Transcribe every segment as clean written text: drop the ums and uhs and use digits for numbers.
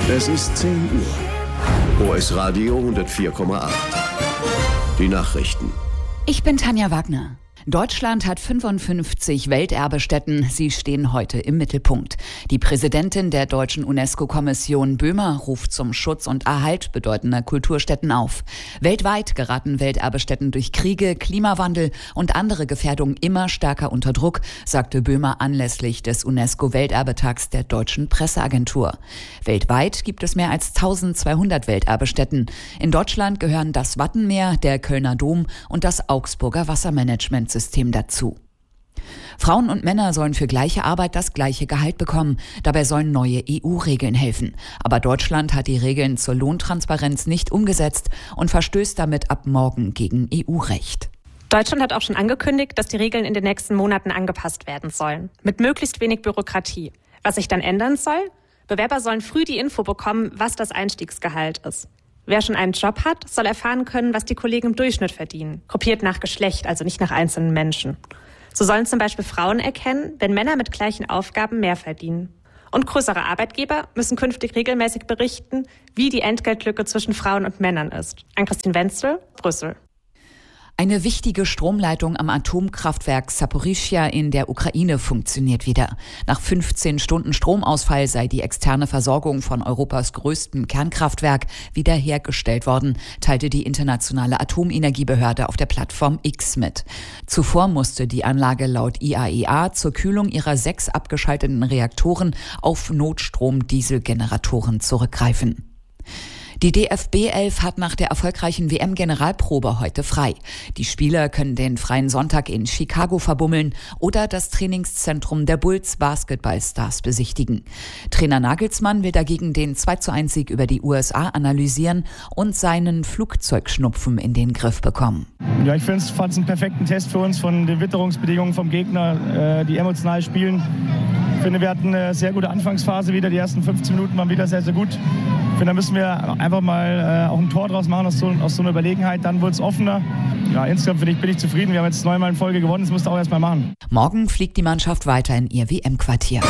Es ist 10 Uhr. OS Radio 104,8. Die Nachrichten. Ich bin Tanja Wagner. Deutschland hat 55 Welterbestätten. Sie stehen heute im Mittelpunkt. Die Präsidentin der deutschen UNESCO-Kommission Böhmer ruft zum Schutz und Erhalt bedeutender Kulturstätten auf. Weltweit geraten Welterbestätten durch Kriege, Klimawandel und andere Gefährdungen immer stärker unter Druck, sagte Böhmer anlässlich des UNESCO-Welterbetags der Deutschen Presseagentur. Weltweit gibt es mehr als 1200 Welterbestätten. In Deutschland gehören das Wattenmeer, der Kölner Dom und das Augsburger Wassermanagementsystem dazu. Frauen und Männer sollen für gleiche Arbeit das gleiche Gehalt bekommen. Dabei sollen neue EU-Regeln helfen. Aber Deutschland hat die Regeln zur Lohntransparenz nicht umgesetzt und verstößt damit ab morgen gegen EU-Recht. Deutschland hat auch schon angekündigt, dass die Regeln in den nächsten Monaten angepasst werden sollen. Mit möglichst wenig Bürokratie. Was sich dann ändern soll? Bewerber sollen früh die Info bekommen, was das Einstiegsgehalt ist. Wer schon einen Job hat, soll erfahren können, was die Kollegen im Durchschnitt verdienen. Gruppiert nach Geschlecht, also nicht nach einzelnen Menschen. So sollen zum Beispiel Frauen erkennen, wenn Männer mit gleichen Aufgaben mehr verdienen. Und größere Arbeitgeber müssen künftig regelmäßig berichten, wie die Entgeltlücke zwischen Frauen und Männern ist. Ann-Christine Wenzel, Brüssel. Eine wichtige Stromleitung am Atomkraftwerk Saporischschja in der Ukraine funktioniert wieder. Nach 15 Stunden Stromausfall sei die externe Versorgung von Europas größtem Kernkraftwerk wiederhergestellt worden, teilte die internationale Atomenergiebehörde auf der Plattform X mit. Zuvor musste die Anlage laut IAEA zur Kühlung ihrer 6 abgeschalteten Reaktoren auf Notstrom-Dieselgeneratoren zurückgreifen. Die DFB 11 hat nach der erfolgreichen WM-Generalprobe heute frei. Die Spieler können den freien Sonntag in Chicago verbummeln oder das Trainingszentrum der Bulls Basketballstars besichtigen. Trainer Nagelsmann will dagegen den 2:1-Sieg über die USA analysieren und seinen Flugzeugschnupfen in den Griff bekommen. Ja, ich fand es einen perfekten Test für uns von den Witterungsbedingungen vom Gegner, die emotional spielen. Ich finde, wir hatten eine sehr gute Anfangsphase wieder. Die ersten 15 Minuten waren wieder sehr, sehr gut. Ich finde, da müssen wir einfach mal auch ein Tor draus machen aus so einer Überlegenheit. Dann wird es offener. Ja, insgesamt bin ich zufrieden. Wir haben jetzt 9-mal in Folge gewonnen. Das musst du auch erst mal machen. Morgen fliegt die Mannschaft weiter in ihr WM-Quartier.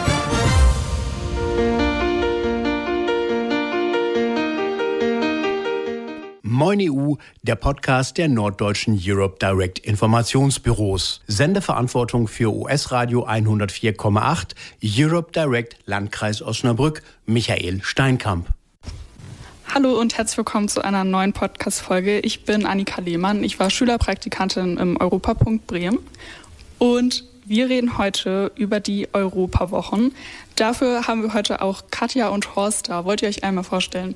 Moin EU, der Podcast der norddeutschen Europe Direct Informationsbüros. Sendeverantwortung für OS Radio 104,8, Europe Direct Landkreis Osnabrück, Michael Steinkamp. Hallo und herzlich willkommen zu einer neuen Podcast-Folge. Ich bin Annika Lehmann, ich war Schülerpraktikantin im Europapunkt Bremen und wir reden heute über die Europawochen. Dafür haben wir heute auch Katja und Horst da. Wollt ihr euch einmal vorstellen?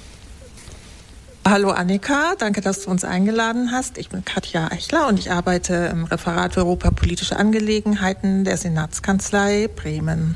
Hallo Annika, danke, dass du uns eingeladen hast. Ich bin Katja Eichler und ich arbeite im Referat für Europapolitische Angelegenheiten der Senatskanzlei Bremen.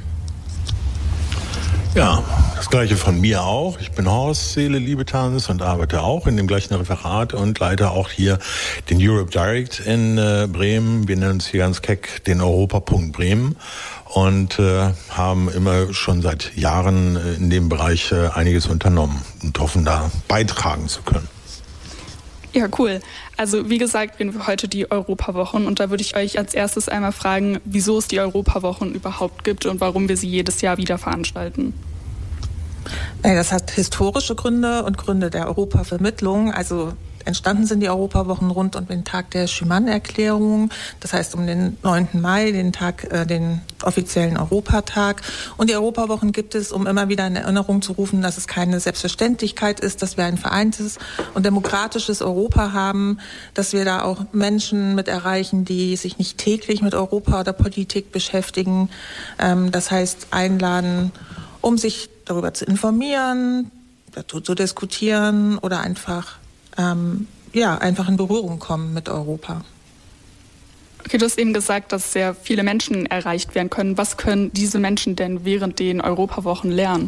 Ja, das Gleiche von mir auch. Ich bin Horst Seele-Liebetanz und arbeite auch in dem gleichen Referat und leite auch hier den Europe Direct in Bremen. Wir nennen uns hier ganz keck den Europapunkt Bremen und haben immer schon seit Jahren in dem Bereich einiges unternommen und hoffen, da beitragen zu können. Ja, cool. Also wie gesagt, reden wir heute die Europawochen und da würde ich euch als erstes einmal fragen, wieso es die Europawochen überhaupt gibt und warum wir sie jedes Jahr wieder veranstalten. Das hat historische Gründe und Gründe der Europavermittlung. Also entstanden sind die Europawochen rund um den Tag der Schuman-Erklärung, das heißt um den 9. Mai, den offiziellen Europatag. Und die Europawochen gibt es, um immer wieder in Erinnerung zu rufen, dass es keine Selbstverständlichkeit ist, dass wir ein vereintes und demokratisches Europa haben, dass wir da auch Menschen mit erreichen, die sich nicht täglich mit Europa oder Politik beschäftigen. Das heißt, einladen, um sich darüber zu informieren, dazu zu diskutieren oder einfach in Berührung kommen mit Europa. Okay, du hast eben gesagt, dass sehr viele Menschen erreicht werden können. Was können diese Menschen denn während den Europawochen lernen?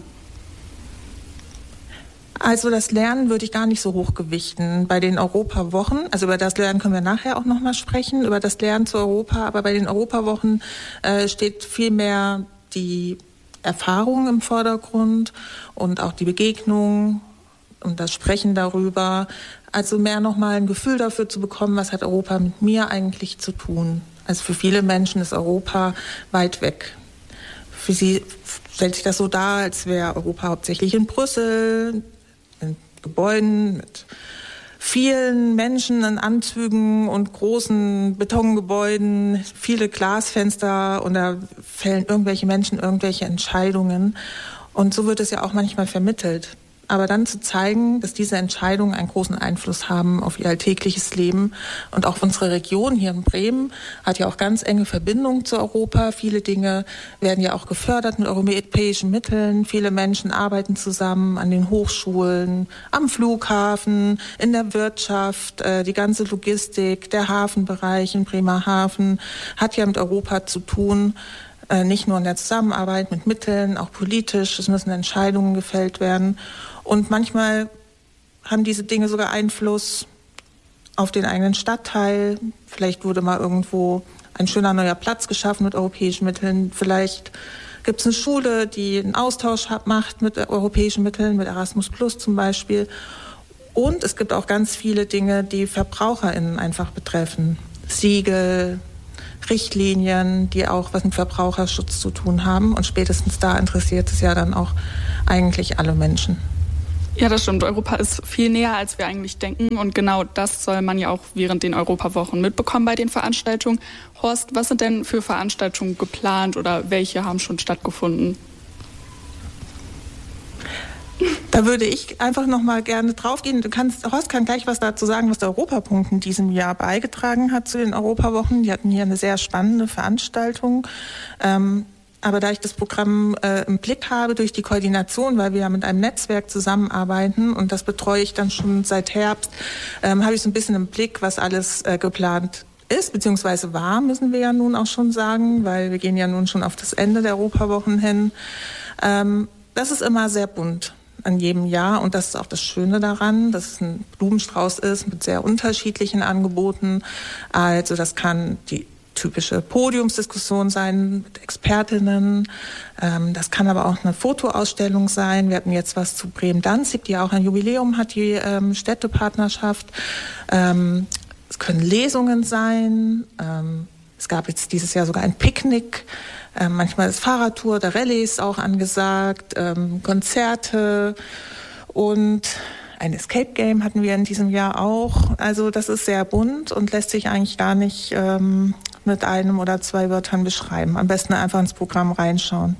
Also das Lernen würde ich gar nicht so hoch gewichten. Bei den Europawochen, also über das Lernen können wir nachher auch nochmal sprechen, über das Lernen zu Europa, aber bei den Europawochen steht viel mehr die Erfahrung im Vordergrund und auch die Begegnung und das Sprechen darüber, also mehr nochmal ein Gefühl dafür zu bekommen, was hat Europa mit mir eigentlich zu tun. Also für viele Menschen ist Europa weit weg. für sie stellt sich das so dar, als wäre Europa hauptsächlich in Brüssel, in Gebäuden mit vielen Menschen in Anzügen und großen Betongebäuden, viele Glasfenster, und da fällen irgendwelche Menschen irgendwelche Entscheidungen. Und so wird es ja auch manchmal vermittelt. Aber dann zu zeigen, dass diese Entscheidungen einen großen Einfluss haben auf ihr alltägliches Leben. Und auch unsere Region hier in Bremen hat ja auch ganz enge Verbindungen zu Europa. Viele Dinge werden ja auch gefördert mit europäischen Mitteln. Viele Menschen arbeiten zusammen an den Hochschulen, am Flughafen, in der Wirtschaft. Die ganze Logistik, der Hafenbereich in Bremerhaven hat ja mit Europa zu tun. Nicht nur in der Zusammenarbeit mit Mitteln, auch politisch. Es müssen Entscheidungen gefällt werden. Und manchmal haben diese Dinge sogar Einfluss auf den eigenen Stadtteil. Vielleicht wurde mal irgendwo ein schöner neuer Platz geschaffen mit europäischen Mitteln. Vielleicht gibt es eine Schule, die einen Austausch macht mit europäischen Mitteln, mit Erasmus Plus zum Beispiel. Und es gibt auch ganz viele Dinge, die VerbraucherInnen einfach betreffen. Siegel, Richtlinien, die auch was mit Verbraucherschutz zu tun haben. Und spätestens da interessiert es ja dann auch eigentlich alle Menschen. Ja, das stimmt. Europa ist viel näher, als wir eigentlich denken. Und genau das soll man ja auch während den Europawochen mitbekommen bei den Veranstaltungen. Horst, was sind denn für Veranstaltungen geplant oder welche haben schon stattgefunden? Da würde ich einfach noch mal gerne draufgehen. Horst kann gleich was dazu sagen, was der Europapunkt in diesem Jahr beigetragen hat zu den Europawochen. Die hatten hier eine sehr spannende Veranstaltung. Aber da ich das Programm im Blick habe durch die Koordination, weil wir ja mit einem Netzwerk zusammenarbeiten und das betreue ich dann schon seit Herbst, habe ich so ein bisschen im Blick, was alles geplant ist, beziehungsweise war, müssen wir ja nun auch schon sagen, weil wir gehen ja nun schon auf das Ende der Europawochen hin. Das ist immer sehr bunt an jedem Jahr und das ist auch das Schöne daran, dass es ein Blumenstrauß ist mit sehr unterschiedlichen Angeboten. Also das kann die typische Podiumsdiskussion sein mit Expertinnen. Das kann aber auch eine Fotoausstellung sein. Wir hatten jetzt was zu Bremen-Danzig, die auch ein Jubiläum hat, die Städtepartnerschaft. Es können Lesungen sein. Es gab jetzt dieses Jahr sogar ein Picknick. Manchmal ist Fahrradtour, der Rallye ist auch angesagt, Konzerte und ein Escape Game hatten wir in diesem Jahr auch. Also das ist sehr bunt und lässt sich eigentlich gar nicht mit einem oder zwei Wörtern beschreiben. Am besten einfach ins Programm reinschauen.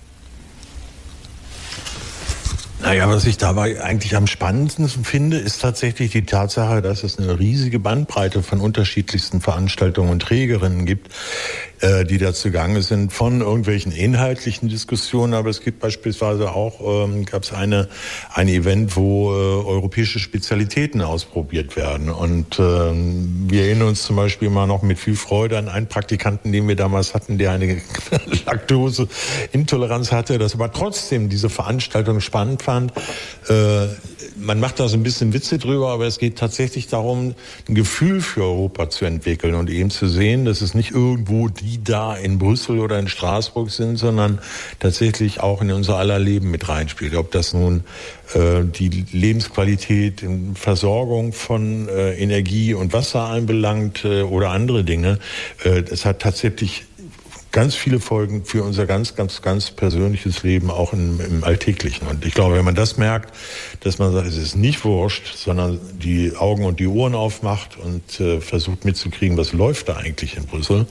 Naja, was ich dabei eigentlich am spannendsten finde, ist tatsächlich die Tatsache, dass es eine riesige Bandbreite von unterschiedlichsten Veranstaltungen und Trägerinnen gibt, die da zugange sind, von irgendwelchen inhaltlichen Diskussionen, aber es gibt beispielsweise auch, gab es ein Event, wo europäische Spezialitäten ausprobiert werden und wir erinnern uns zum Beispiel mal noch mit viel Freude an einen Praktikanten, den wir damals hatten, der eine Laktoseintoleranz hatte, das aber trotzdem diese Veranstaltung spannend fand. Man macht da so ein bisschen Witze drüber, aber es geht tatsächlich darum, ein Gefühl für Europa zu entwickeln und eben zu sehen, dass es nicht irgendwo die da in Brüssel oder in Straßburg sind, sondern tatsächlich auch in unser aller Leben mit reinspielt. Ob das nun die Lebensqualität, Versorgung von Energie und Wasser anbelangt oder andere Dinge. Es hat tatsächlich ganz viele Folgen für unser ganz persönliches Leben, auch im Alltäglichen. Und ich glaube, wenn man das merkt, dass man sagt, es ist nicht wurscht, sondern die Augen und die Ohren aufmacht und versucht mitzukriegen, was läuft da eigentlich in Brüssel,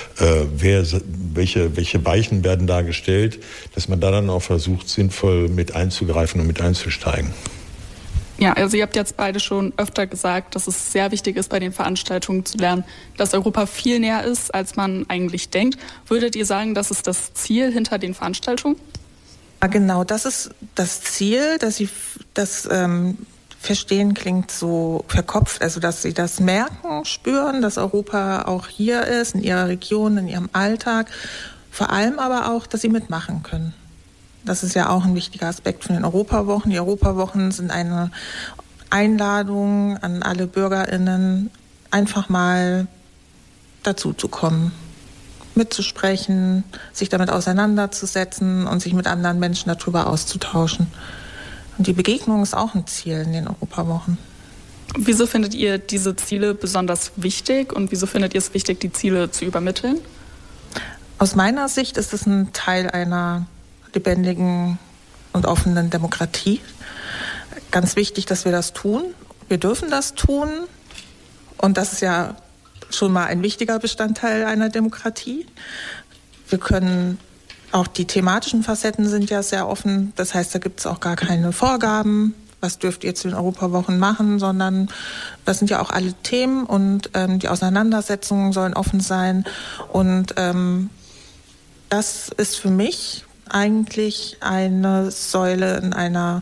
welche Weichen werden da gestellt, dass man da dann auch versucht, sinnvoll mit einzugreifen und mit einzusteigen. Ja, also ihr habt jetzt beide schon öfter gesagt, dass es sehr wichtig ist, bei den Veranstaltungen zu lernen, dass Europa viel näher ist, als man eigentlich denkt. Würdet ihr sagen, das ist das Ziel hinter den Veranstaltungen? Ja, genau, das ist das Ziel, dass sie das verstehen klingt so verkopft, also dass sie das merken, spüren, dass Europa auch hier ist, in ihrer Region, in ihrem Alltag. Vor allem aber auch, dass sie mitmachen können. Das ist ja auch ein wichtiger Aspekt von den Europawochen. Die Europawochen sind eine Einladung an alle BürgerInnen, einfach mal dazu zu kommen, mitzusprechen, sich damit auseinanderzusetzen und sich mit anderen Menschen darüber auszutauschen. Und die Begegnung ist auch ein Ziel in den Europawochen. Wieso findet ihr diese Ziele besonders wichtig und wieso findet ihr es wichtig, die Ziele zu übermitteln? Aus meiner Sicht ist es ein Teil einer lebendigen und offenen Demokratie. Ganz wichtig, dass wir das tun. Wir dürfen das tun. Und das ist ja schon mal ein wichtiger Bestandteil einer Demokratie. Wir können auch die thematischen Facetten sind ja sehr offen. Das heißt, da gibt es auch gar keine Vorgaben. Was dürft ihr zu den Europawochen machen, sondern das sind ja auch alle Themen und die Auseinandersetzungen sollen offen sein. Und das ist für mich eigentlich eine Säule in einer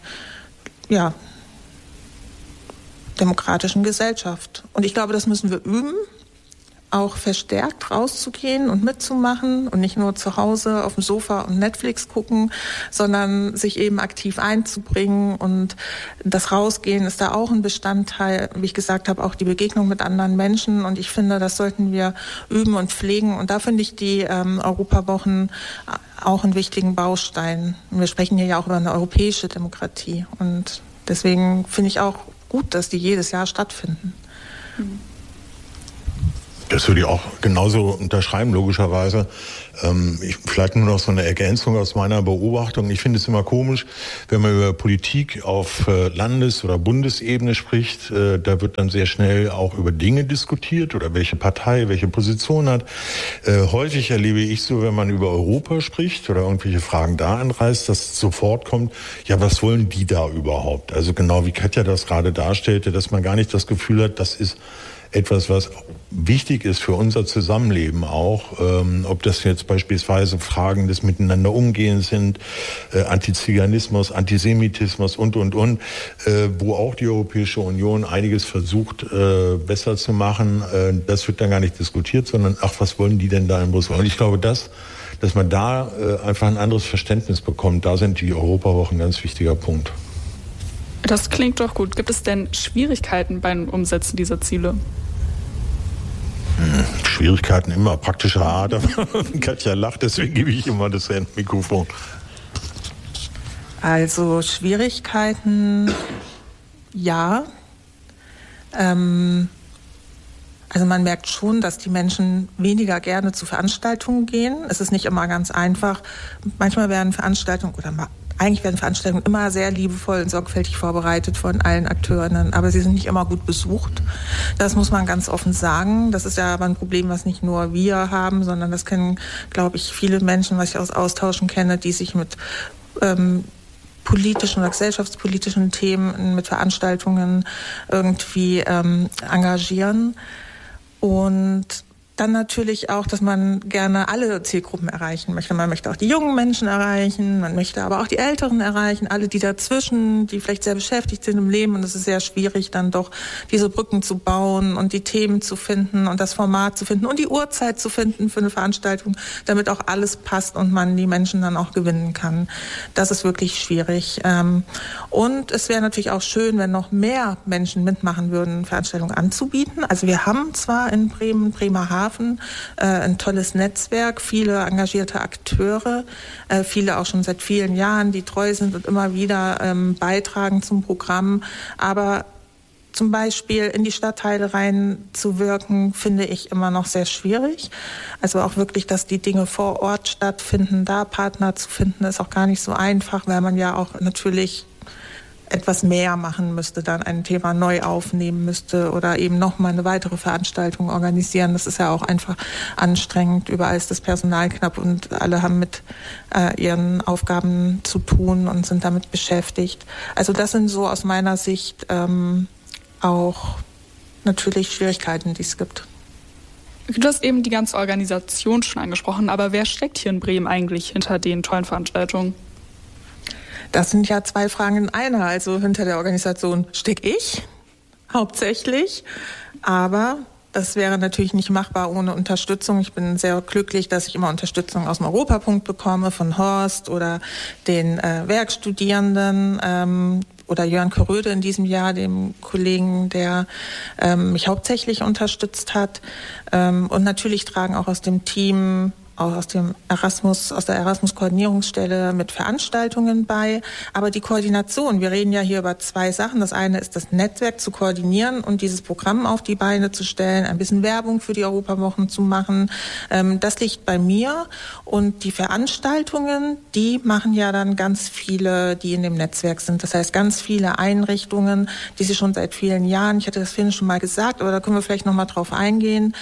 demokratischen Gesellschaft. Und ich glaube, das müssen wir üben, auch verstärkt rauszugehen und mitzumachen und nicht nur zu Hause auf dem Sofa und Netflix gucken, sondern sich eben aktiv einzubringen. Und das Rausgehen ist da auch ein Bestandteil, wie ich gesagt habe, auch die Begegnung mit anderen Menschen. Und ich finde, das sollten wir üben und pflegen. Und da finde ich die Europawochen auch einen wichtigen Baustein. Wir sprechen hier ja auch über eine europäische Demokratie. Und deswegen finde ich auch gut, dass die jedes Jahr stattfinden. Das würde ich auch genauso unterschreiben, logischerweise. Vielleicht nur noch so eine Ergänzung aus meiner Beobachtung. Ich finde es immer komisch, wenn man über Politik auf Landes- oder Bundesebene spricht. Da wird dann sehr schnell auch über Dinge diskutiert oder welche Partei welche Position hat. Häufig erlebe ich so, wenn man über Europa spricht oder irgendwelche Fragen da anreißt, dass sofort kommt, ja, was wollen die da überhaupt? Also genau wie Katja das gerade darstellte, dass man gar nicht das Gefühl hat, das ist etwas, was wichtig ist für unser Zusammenleben auch, ob das jetzt beispielsweise Fragen des Miteinander Umgehens sind, Antiziganismus, Antisemitismus und, wo auch die Europäische Union einiges versucht, besser zu machen. Das wird dann gar nicht diskutiert, sondern, was wollen die denn da in Brüssel? Und ich glaube, dass man da einfach ein anderes Verständnis bekommt, da sind die Europawochen ein ganz wichtiger Punkt. Das klingt doch gut. Gibt es denn Schwierigkeiten beim Umsetzen dieser Ziele? Schwierigkeiten immer praktischer Art. Katja lacht, deswegen gebe ich immer das Mikrofon. Also Schwierigkeiten, ja. Also man merkt schon, dass die Menschen weniger gerne zu Veranstaltungen gehen. Es ist nicht immer ganz einfach. Manchmal werden Veranstaltungen eigentlich werden Veranstaltungen immer sehr liebevoll und sorgfältig vorbereitet von allen Akteurinnen, aber sie sind nicht immer gut besucht. Das muss man ganz offen sagen. Das ist ja aber ein Problem, was nicht nur wir haben, sondern das kennen, glaube ich, viele Menschen, was ich aus Austauschen kenne, die sich mit politischen oder gesellschaftspolitischen Themen, mit Veranstaltungen irgendwie engagieren. Und dann natürlich auch, dass man gerne alle Zielgruppen erreichen möchte. Man möchte auch die jungen Menschen erreichen, man möchte aber auch die Älteren erreichen, alle die dazwischen, die vielleicht sehr beschäftigt sind im Leben. Und es ist sehr schwierig, dann doch diese Brücken zu bauen und die Themen zu finden und das Format zu finden und die Uhrzeit zu finden für eine Veranstaltung, damit auch alles passt und man die Menschen dann auch gewinnen kann. Das ist wirklich schwierig. Und es wäre natürlich auch schön, wenn noch mehr Menschen mitmachen würden, Veranstaltungen anzubieten. Also wir haben zwar in Bremerhaven ein tolles Netzwerk, viele engagierte Akteure, viele auch schon seit vielen Jahren, die treu sind und immer wieder beitragen zum Programm. Aber zum Beispiel in die Stadtteile reinzuwirken, finde ich immer noch sehr schwierig. Also auch wirklich, dass die Dinge vor Ort stattfinden, da Partner zu finden, ist auch gar nicht so einfach, weil man ja auch natürlich etwas mehr machen müsste, dann ein Thema neu aufnehmen müsste oder eben nochmal eine weitere Veranstaltung organisieren. Das ist ja auch einfach anstrengend. Überall ist das Personal knapp und alle haben mit ihren Aufgaben zu tun und sind damit beschäftigt. Also das sind so aus meiner Sicht auch natürlich Schwierigkeiten, die es gibt. Du hast eben die ganze Organisation schon angesprochen, aber wer steckt hier in Bremen eigentlich hinter den tollen Veranstaltungen? Das sind ja zwei Fragen in einer. Also hinter der Organisation stecke ich hauptsächlich, aber das wäre natürlich nicht machbar ohne Unterstützung. Ich bin sehr glücklich, dass ich immer Unterstützung aus dem Europapunkt bekomme, von Horst oder den Werkstudierenden oder Jörn Köröde in diesem Jahr, dem Kollegen, der mich hauptsächlich unterstützt hat. Und natürlich tragen auch aus dem Team auch aus der Erasmus-Koordinierungsstelle mit Veranstaltungen bei. Aber die Koordination, wir reden ja hier über 2 Sachen. Das eine ist, das Netzwerk zu koordinieren und dieses Programm auf die Beine zu stellen, ein bisschen Werbung für die Europawochen zu machen. Das liegt bei mir. Und die Veranstaltungen, die machen ja dann ganz viele, die in dem Netzwerk sind. Das heißt, ganz viele Einrichtungen, die sie schon seit vielen Jahren, ich hatte das vorhin schon mal gesagt, aber da können wir vielleicht noch mal drauf eingehen,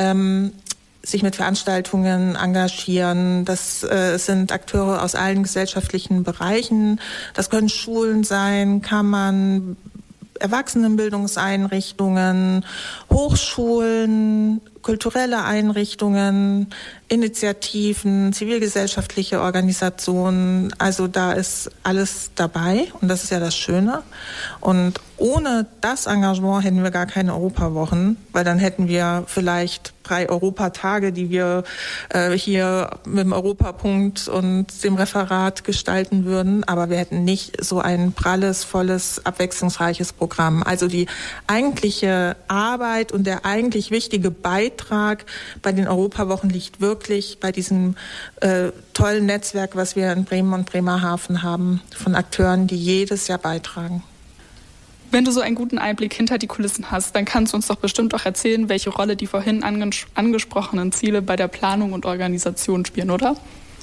sich mit Veranstaltungen engagieren. Das sind Akteure aus allen gesellschaftlichen Bereichen. Das können Schulen sein, Kammern, Erwachsenenbildungseinrichtungen, Hochschulen, kulturelle Einrichtungen, Initiativen, zivilgesellschaftliche Organisationen. Also da ist alles dabei und das ist ja das Schöne. Und ohne das Engagement hätten wir gar keine Europawochen, weil dann hätten wir vielleicht 3 Europatage, die wir hier mit dem Europapunkt und dem Referat gestalten würden. Aber wir hätten nicht so ein pralles, volles, abwechslungsreiches Programm. Also die eigentliche Arbeit und der eigentlich wichtige Beitrag bei den Europawochen liegt wirklich bei diesem tollen Netzwerk, was wir in Bremen und Bremerhaven haben, von Akteuren, die jedes Jahr beitragen. Wenn du so einen guten Einblick hinter die Kulissen hast, dann kannst du uns doch bestimmt auch erzählen, welche Rolle die vorhin angesprochenen Ziele bei der Planung und Organisation spielen, oder?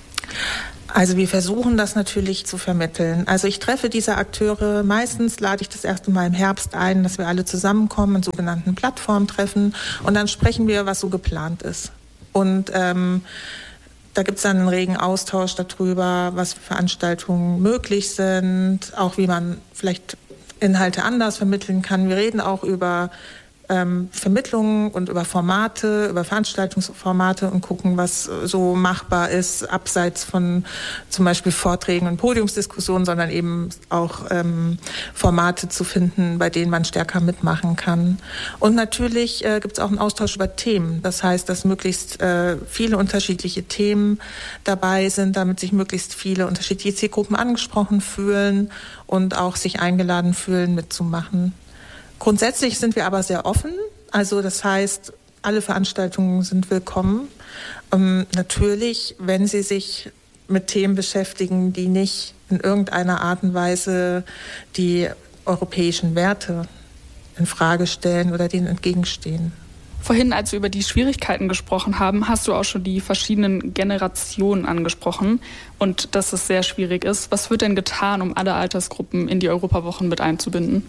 Also wir versuchen das natürlich zu vermitteln. Also ich treffe diese Akteure, meistens lade ich das erste Mal im Herbst ein, dass wir alle zusammenkommen in sogenannten Plattformtreffen und dann sprechen wir, was so geplant ist. Und da gibt es dann einen regen Austausch darüber, was für Veranstaltungen möglich sind, auch wie man vielleicht Inhalte anders vermitteln kann. Wir reden auch über Vermittlungen und über Formate, über Veranstaltungsformate und gucken, was so machbar ist, abseits von zum Beispiel Vorträgen und Podiumsdiskussionen, sondern eben auch Formate zu finden, bei denen man stärker mitmachen kann. Und natürlich gibt es auch einen Austausch über Themen. Das heißt, dass möglichst viele unterschiedliche Themen dabei sind, damit sich möglichst viele unterschiedliche Zielgruppen angesprochen fühlen und auch sich eingeladen fühlen, mitzumachen. Grundsätzlich sind wir aber sehr offen. Also das heißt, alle Veranstaltungen sind willkommen. Natürlich, wenn sie sich mit Themen beschäftigen, die nicht in irgendeiner Art und Weise die europäischen Werte in Frage stellen oder denen entgegenstehen. Vorhin, als wir über die Schwierigkeiten gesprochen haben, hast du auch schon die verschiedenen Generationen angesprochen und dass es sehr schwierig ist. Was wird denn getan, um alle Altersgruppen in die Europawochen mit einzubinden?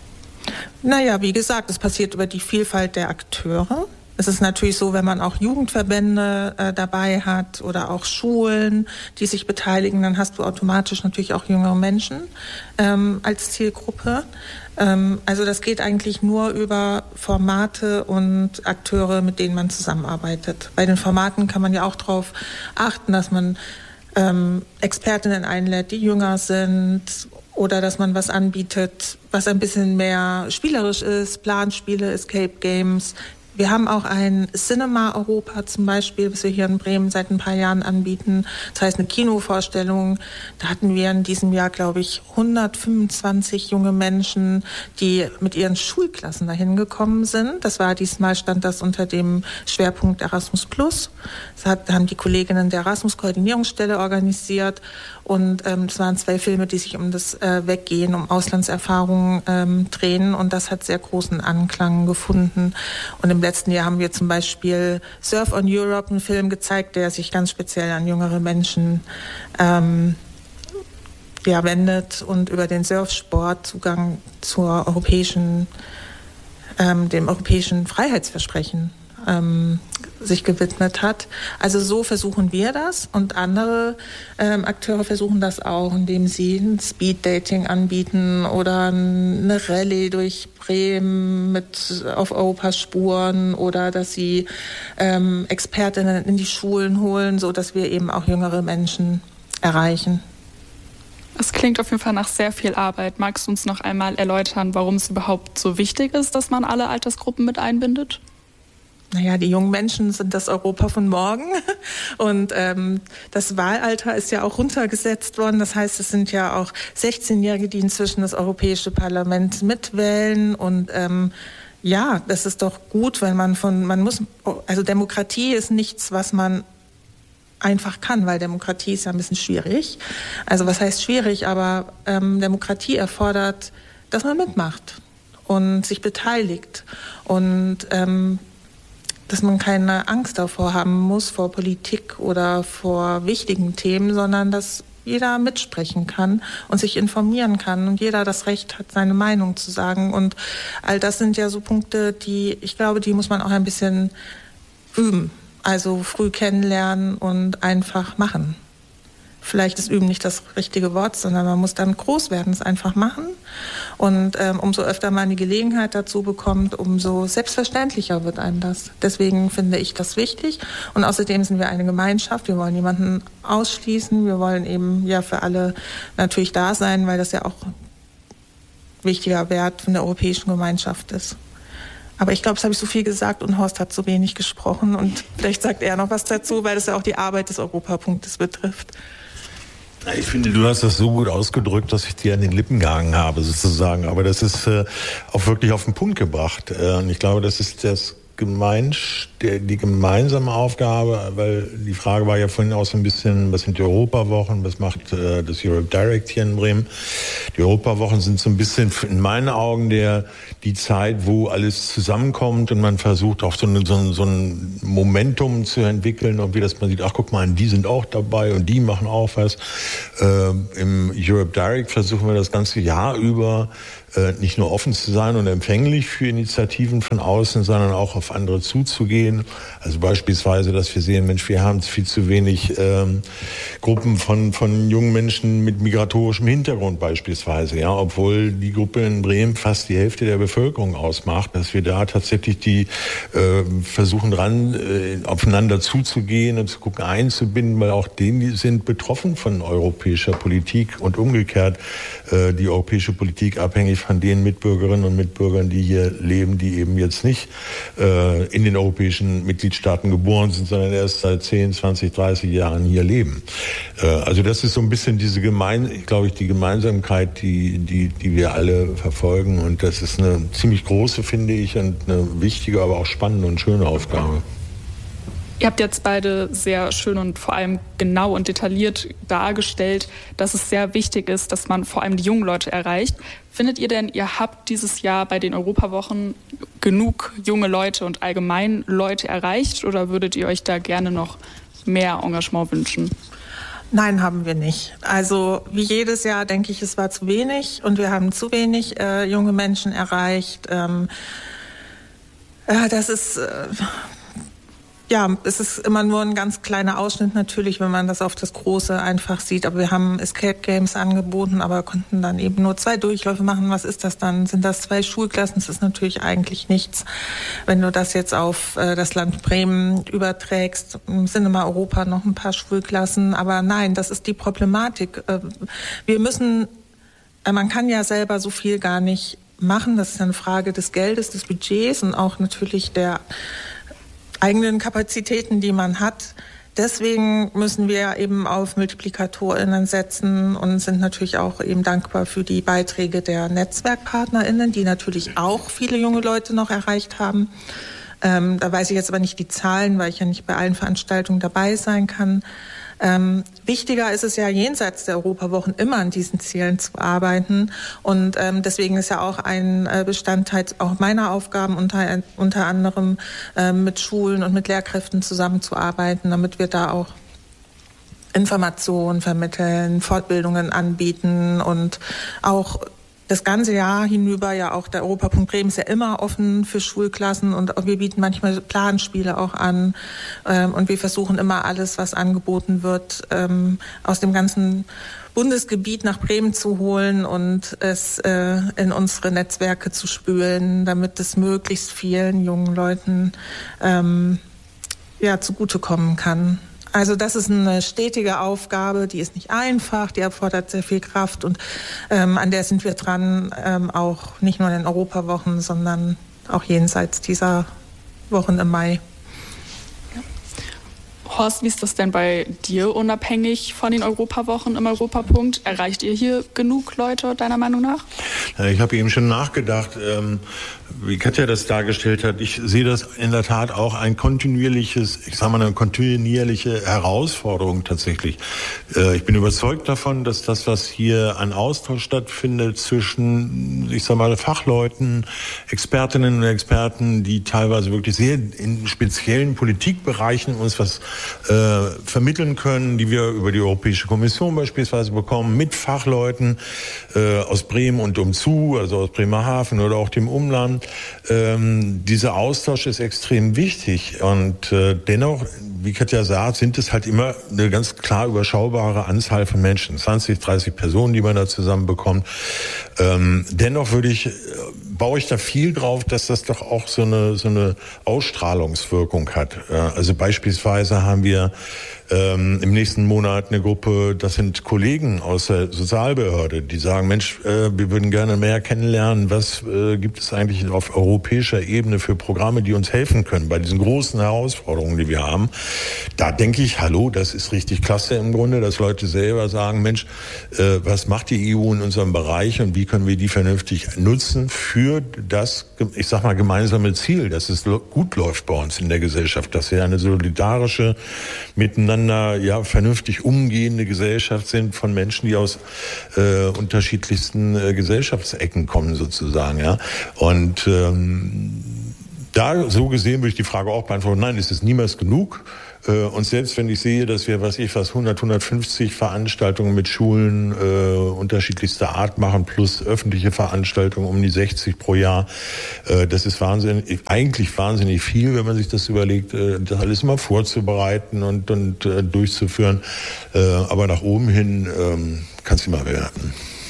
Naja, wie gesagt, es passiert über die Vielfalt der Akteure. Es ist natürlich so, wenn man auch Jugendverbände dabei hat oder auch Schulen, die sich beteiligen, dann hast du automatisch natürlich auch jüngere Menschen als Zielgruppe. Also das geht eigentlich nur über Formate und Akteure, mit denen man zusammenarbeitet. Bei den Formaten kann man ja auch darauf achten, dass man Expertinnen einlädt, die jünger sind, oder dass man was anbietet, was ein bisschen mehr spielerisch ist, Planspiele, Escape Games. Wir haben auch ein Cinema Europa zum Beispiel, was wir hier in Bremen seit ein paar Jahren anbieten. Das heißt eine Kinovorstellung. Da hatten wir in diesem Jahr, glaube ich, 125 junge Menschen, die mit ihren Schulklassen dahin gekommen sind. Diesmal stand das unter dem Schwerpunkt Erasmus+. Das haben die Kolleginnen der Erasmus-Koordinierungsstelle organisiert. Und es waren 2 Filme, die sich um das Weggehen, um Auslandserfahrungen drehen. Und das hat sehr großen Anklang gefunden. Und im letzten Jahr haben wir zum Beispiel Surf on Europe, einen Film gezeigt, der sich ganz speziell an jüngere Menschen wendet und über den Surfsport Zugang zur dem europäischen Freiheitsversprechen sich gewidmet hat. Also so versuchen wir das und andere Akteure versuchen das auch, indem sie ein Speeddating anbieten oder eine Rallye durch Bremen auf Europaspuren oder dass sie Expertinnen in die Schulen holen, so dass wir eben auch jüngere Menschen erreichen. Es klingt auf jeden Fall nach sehr viel Arbeit. Magst du uns noch einmal erläutern, warum es überhaupt so wichtig ist, dass man alle Altersgruppen mit einbindet? Naja, die jungen Menschen sind das Europa von morgen und das Wahlalter ist ja auch runtergesetzt worden. Das heißt, es sind ja auch 16-Jährige, die inzwischen das Europäische Parlament mitwählen und das ist doch gut, weil also Demokratie ist nichts, was man einfach kann, weil Demokratie ist ja ein bisschen schwierig. Also was heißt schwierig, aber Demokratie erfordert, dass man mitmacht und sich beteiligt und dass man keine Angst davor haben muss, vor Politik oder vor wichtigen Themen, sondern dass jeder mitsprechen kann und sich informieren kann und jeder das Recht hat, seine Meinung zu sagen. Und all das sind ja so Punkte, die, ich glaube, die muss man auch ein bisschen üben. Also früh kennenlernen und einfach machen. Vielleicht ist üben nicht das richtige Wort, sondern man muss dann groß werden, es einfach machen. Und umso öfter man die Gelegenheit dazu bekommt, umso selbstverständlicher wird einem das. Deswegen finde ich das wichtig. Und außerdem sind wir eine Gemeinschaft. Wir wollen niemanden ausschließen. Wir wollen eben ja für alle natürlich da sein, weil das ja auch ein wichtiger Wert von der europäischen Gemeinschaft ist. Aber ich glaube, das habe ich so viel gesagt und Horst hat so wenig gesprochen. Und vielleicht sagt er noch was dazu, weil das ja auch die Arbeit des Europapunktes betrifft. Ich finde, du hast das so gut ausgedrückt, dass ich dir an den Lippen gehangen habe, sozusagen. Aber das ist auch wirklich auf den Punkt gebracht. Und ich glaube, das ist die gemeinsame Aufgabe, weil die Frage war ja vorhin auch so ein bisschen, was sind die Europawochen, was macht das Europe Direct hier in Bremen? Die Europawochen sind so ein bisschen in meinen Augen die Zeit, wo alles zusammenkommt und man versucht auch so ein Momentum zu entwickeln und wie das man sieht, ach guck mal, die sind auch dabei und die machen auch was. Im Europe Direct versuchen wir das ganze Jahr über nicht nur offen zu sein und empfänglich für Initiativen von außen, sondern auch auf andere zuzugehen. Also beispielsweise, dass wir sehen, Mensch, wir haben viel zu wenig Gruppen von jungen Menschen mit migratorischem Hintergrund beispielsweise, ja, obwohl die Gruppe in Bremen fast die Hälfte der Bevölkerung ausmacht, dass wir da tatsächlich die versuchen aufeinander zuzugehen und zu gucken, einzubinden, weil auch die sind betroffen von europäischer Politik und umgekehrt die europäische Politik abhängig von den Mitbürgerinnen und Mitbürgern, die hier leben, die eben jetzt nicht in den europäischen Mitgliedstaaten geboren sind, sondern erst seit 10, 20, 30 Jahren hier leben. Also das ist so ein bisschen die Gemeinsamkeit, die wir alle verfolgen. Und das ist eine ziemlich große, finde ich, und eine wichtige, aber auch spannende und schöne Aufgabe. Ihr habt jetzt beide sehr schön und vor allem genau und detailliert dargestellt, dass es sehr wichtig ist, dass man vor allem die jungen Leute erreicht. Findet ihr denn, ihr habt dieses Jahr bei den Europawochen genug junge Leute und allgemein Leute erreicht oder würdet ihr euch da gerne noch mehr Engagement wünschen? Nein, haben wir nicht. Also wie jedes Jahr denke ich, es war zu wenig und wir haben zu wenig junge Menschen erreicht. Das ist... Ja, es ist immer nur ein ganz kleiner Ausschnitt natürlich, wenn man das auf das Große einfach sieht. Aber wir haben Escape Games angeboten, aber konnten dann eben nur 2 Durchläufe machen. Was ist das dann? Sind das 2 Schulklassen? Das ist natürlich eigentlich nichts. Wenn du das jetzt auf das Land Bremen überträgst, im Cinema Europa noch ein paar Schulklassen. Aber nein, das ist die Problematik. Man kann ja selber so viel gar nicht machen. Das ist eine Frage des Geldes, des Budgets und auch natürlich der eigenen Kapazitäten, die man hat. Deswegen müssen wir eben auf MultiplikatorInnen setzen und sind natürlich auch eben dankbar für die Beiträge der NetzwerkpartnerInnen, die natürlich auch viele junge Leute noch erreicht haben. Da weiß ich jetzt aber nicht die Zahlen, weil ich ja nicht bei allen Veranstaltungen dabei sein kann. Wichtiger ist es ja, jenseits der Europawochen immer an diesen Zielen zu arbeiten. Und deswegen ist ja auch ein Bestandteil auch meiner Aufgaben unter anderem mit Schulen und mit Lehrkräften zusammenzuarbeiten, damit wir da auch Informationen vermitteln, Fortbildungen anbieten und auch das ganze Jahr hinüber ja auch der Europapunkt Bremen ist ja immer offen für Schulklassen und wir bieten manchmal Planspiele auch an und wir versuchen immer alles, was angeboten wird, aus dem ganzen Bundesgebiet nach Bremen zu holen und es in unsere Netzwerke zu spülen, damit es möglichst vielen jungen Leuten zugutekommen kann. Also das ist eine stetige Aufgabe, die ist nicht einfach, die erfordert sehr viel Kraft und an der sind wir dran, auch nicht nur in den Europawochen, sondern auch jenseits dieser Wochen im Mai. Horst, wie ist das denn bei dir unabhängig von den Europawochen im Europapunkt? Erreicht ihr hier genug Leute, deiner Meinung nach? Ich habe eben schon nachgedacht, wie Katja das dargestellt hat. Ich sehe das in der Tat auch eine kontinuierliche Herausforderung tatsächlich. Ich bin überzeugt davon, dass das, was hier an Austausch stattfindet zwischen, Fachleuten, Expertinnen und Experten, die teilweise wirklich sehr in speziellen Politikbereichen uns was vermitteln können, die wir über die Europäische Kommission beispielsweise bekommen, mit Fachleuten aus Bremen und umzu, also aus Bremerhaven oder auch dem Umland. Dieser Austausch ist extrem wichtig und dennoch, wie Katja sagt, sind es halt immer eine ganz klar überschaubare Anzahl von Menschen, 20, 30 Personen, die man da zusammenbekommt. Dennoch baue ich da viel drauf, dass das doch auch so eine Ausstrahlungswirkung hat. Also beispielsweise haben wir im nächsten Monat eine Gruppe, das sind Kollegen aus der Sozialbehörde, die sagen, Mensch, wir würden gerne mehr kennenlernen, was gibt es eigentlich auf europäischer Ebene für Programme, die uns helfen können bei diesen großen Herausforderungen, die wir haben. Da denke ich, hallo, das ist richtig klasse im Grunde, dass Leute selber sagen, Mensch, was macht die EU in unserem Bereich und wie können wir die vernünftig nutzen für das, gemeinsame Ziel, dass es gut läuft bei uns in der Gesellschaft, dass wir eine solidarische, miteinander vernünftig umgehende Gesellschaft sind von Menschen, die aus unterschiedlichsten Gesellschaftsecken kommen sozusagen. Ja. Und da so gesehen würde ich die Frage auch beantworten, nein, es ist niemals genug. Und selbst wenn ich sehe, dass wir 150 Veranstaltungen mit Schulen unterschiedlichster Art machen, plus öffentliche Veranstaltungen um die 60 pro Jahr, das ist eigentlich wahnsinnig viel, wenn man sich das überlegt, das alles mal vorzubereiten und durchzuführen. Aber nach oben hin kann es immer werden.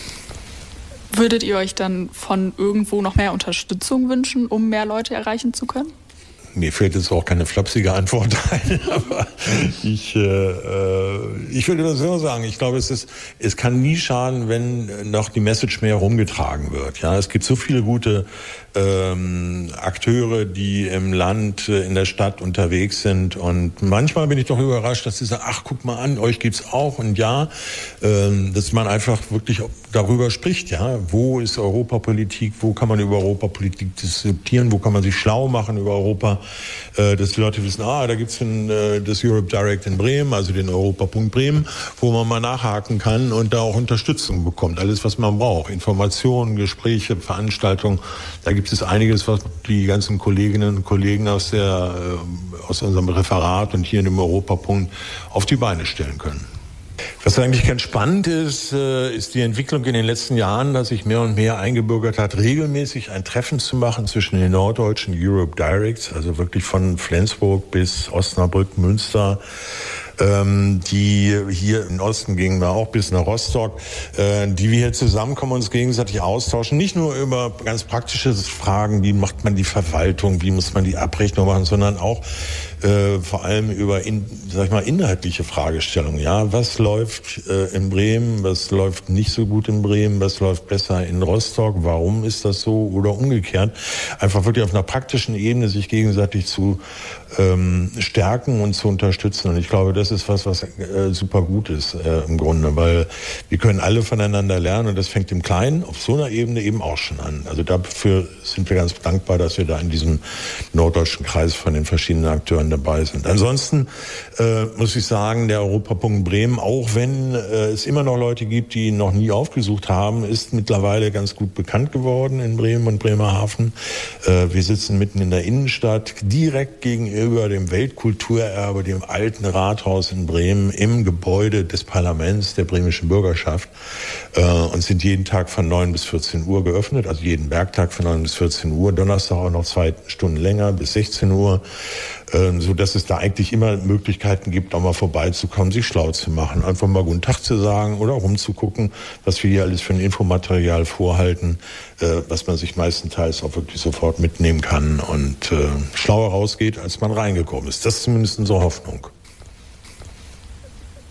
Würdet ihr euch dann von irgendwo noch mehr Unterstützung wünschen, um mehr Leute erreichen zu können? Mir fällt jetzt auch keine flapsige Antwort ein, aber ich würde das so sagen. Ich glaube, es kann nie schaden, wenn noch die Message mehr herumgetragen wird. Ja, es gibt so viele gute Akteure, die im Land, in der Stadt unterwegs sind. Und manchmal bin ich doch überrascht, dass sie sagen, ach, guck mal an, euch gibt's auch. Und ja, dass man einfach wirklich darüber spricht. Ja, wo ist Europapolitik? Wo kann man über Europapolitik diskutieren? Wo kann man sich schlau machen über Europa? Dass die Leute wissen, da gibt's das Europe Direct in Bremen, also den Europapunkt Bremen, wo man mal nachhaken kann und da auch Unterstützung bekommt. Alles, was man braucht. Informationen, Gespräche, Veranstaltungen. Da gibt es einiges, was die ganzen Kolleginnen und Kollegen aus unserem Referat und hier in dem Europapunkt auf die Beine stellen können. Was eigentlich ganz spannend ist, ist die Entwicklung in den letzten Jahren, dass sich mehr und mehr eingebürgert hat, regelmäßig ein Treffen zu machen zwischen den norddeutschen Europe Directs, also wirklich von Flensburg bis Osnabrück, Münster, die hier im Osten gingen wir auch bis nach Rostock, die wir hier zusammenkommen und uns gegenseitig austauschen, nicht nur über ganz praktische Fragen, wie macht man die Verwaltung, wie muss man die Abrechnung machen, sondern auch vor allem über inhaltliche Fragestellungen. Ja, was läuft in Bremen, was läuft nicht so gut in Bremen, was läuft besser in Rostock, warum ist das so oder umgekehrt. Einfach wirklich auf einer praktischen Ebene sich gegenseitig zu stärken und zu unterstützen. Und ich glaube, das ist was super gut ist im Grunde, weil wir können alle voneinander lernen und das fängt im Kleinen auf so einer Ebene eben auch schon an. Also dafür sind wir ganz dankbar, dass wir da in diesem norddeutschen Kreis von den verschiedenen Akteuren dabei sind. Ansonsten muss ich sagen, der Europapunkt Bremen, auch wenn es immer noch Leute gibt, die ihn noch nie aufgesucht haben, ist mittlerweile ganz gut bekannt geworden in Bremen und Bremerhaven. Wir sitzen mitten in der Innenstadt, direkt gegenüber dem Weltkulturerbe, dem alten Rathaus in Bremen, im Gebäude des Parlaments der bremischen Bürgerschaft und sind jeden Tag von 9 bis 14 Uhr geöffnet, also jeden Werktag von 9 bis 14 Uhr, Donnerstag auch noch 2 Stunden länger bis 16 Uhr. So dass es da eigentlich immer Möglichkeiten gibt, auch mal vorbeizukommen, sich schlau zu machen, einfach mal guten Tag zu sagen oder rumzugucken, was wir hier alles für ein Infomaterial vorhalten, was man sich meistenteils auch wirklich sofort mitnehmen kann und schlauer rausgeht, als man reingekommen ist. Das ist zumindest unsere Hoffnung.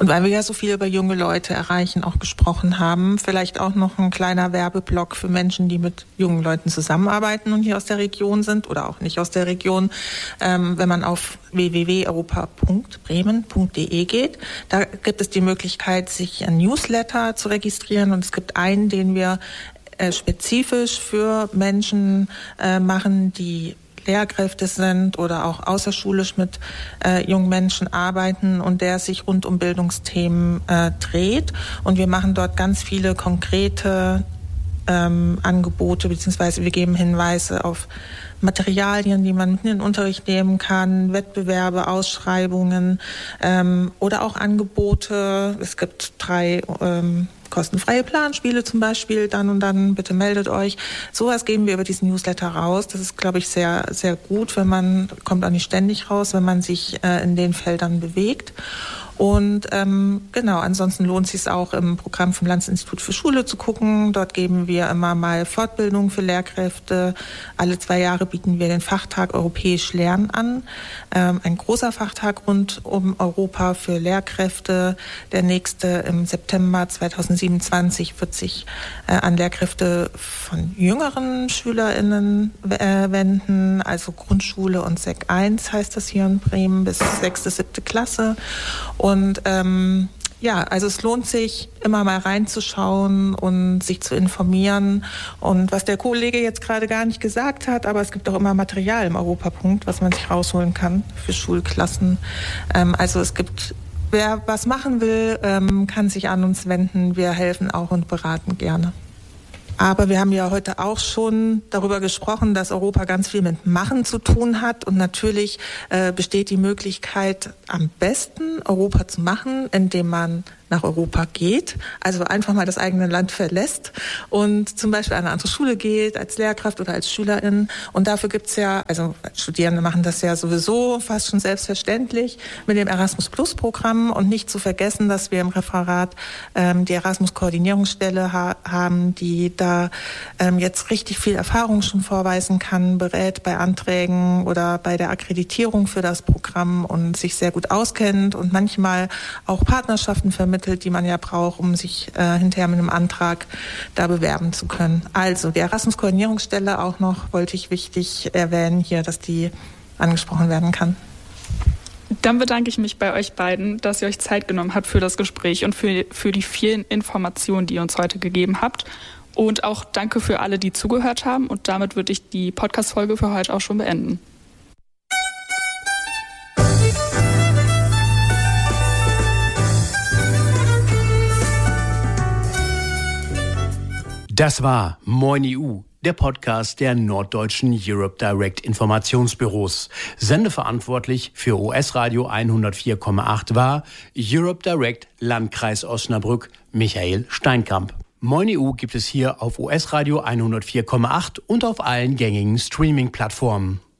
Und weil wir ja so viel über junge Leute erreichen auch gesprochen haben, vielleicht auch noch ein kleiner Werbeblock für Menschen, die mit jungen Leuten zusammenarbeiten und hier aus der Region sind oder auch nicht aus der Region. Wenn man auf www.europa.bremen.de geht, da gibt es die Möglichkeit, sich ein Newsletter zu registrieren, und es gibt einen, den wir spezifisch für Menschen machen, die Lehrkräfte sind oder auch außerschulisch mit jungen Menschen arbeiten, und der sich rund um Bildungsthemen dreht. Und wir machen dort ganz viele konkrete Angebote, beziehungsweise wir geben Hinweise auf Materialien, die man mit in den Unterricht nehmen kann, Wettbewerbe, Ausschreibungen oder auch Angebote. Es gibt 3 kostenfreie Planspiele zum Beispiel, dann und dann, bitte meldet euch. Sowas geben wir über diesen Newsletter raus. Das ist, glaube ich, sehr, sehr gut, kommt auch nicht ständig raus, wenn man sich in den Feldern bewegt. Und ansonsten lohnt es sich auch im Programm vom Landesinstitut für Schule zu gucken. Dort geben wir immer mal Fortbildung für Lehrkräfte. Alle 2 Jahre bieten wir den Fachtag Europäisch Lernen an. Ein großer Fachtag rund um Europa für Lehrkräfte. Der nächste im September 2027 wird sich an Lehrkräfte von jüngeren SchülerInnen wenden, also Grundschule und Sek 1 heißt das hier in Bremen, bis 6., 7. Klasse. Und also es lohnt sich, immer mal reinzuschauen und sich zu informieren. Und was der Kollege jetzt gerade gar nicht gesagt hat, aber es gibt auch immer Material im Europapunkt, was man sich rausholen kann für Schulklassen. Wer was machen will, kann sich an uns wenden. Wir helfen auch und beraten gerne. Aber wir haben ja heute auch schon darüber gesprochen, dass Europa ganz viel mit Machen zu tun hat. Und natürlich besteht die Möglichkeit, am besten Europa zu machen, indem man nach Europa geht, also einfach mal das eigene Land verlässt und zum Beispiel an eine andere Schule geht, als Lehrkraft oder als Schülerin. Und dafür gibt's ja, also Studierende machen das ja sowieso fast schon selbstverständlich mit dem Erasmus-Plus-Programm. Und nicht zu vergessen, dass wir im Referat die Erasmus-Koordinierungsstelle haben, die da jetzt richtig viel Erfahrung schon vorweisen kann, berät bei Anträgen oder bei der Akkreditierung für das Programm und sich sehr gut auskennt und manchmal auch Partnerschaften vermittelt, die man ja braucht, um sich hinterher mit einem Antrag da bewerben zu können. Also die Erasmus-Koordinierungsstelle auch noch, wollte ich wichtig erwähnen hier, dass die angesprochen werden kann. Dann bedanke ich mich bei euch beiden, dass ihr euch Zeit genommen habt für das Gespräch und für die vielen Informationen, die ihr uns heute gegeben habt. Und auch danke für alle, die zugehört haben. Und damit würde ich die Podcast-Folge für heute auch schon beenden. Das war Moin EU, der Podcast der norddeutschen Europe Direct Informationsbüros. Sendeverantwortlich für OS Radio 104,8 war Europe Direct Landkreis Osnabrück Michael Steinkamp. Moin EU gibt es hier auf OS Radio 104,8 und auf allen gängigen Streaming-Plattformen.